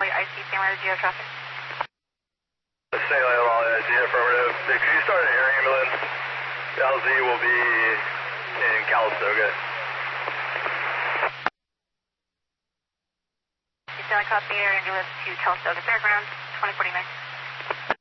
IC San Diego Geo traffic. San Diego IC, affirmative. Could you start an air ambulance? LZ will be in Calistoga. San Diego copy air ambulance to Calistoga Fairgrounds, 2049.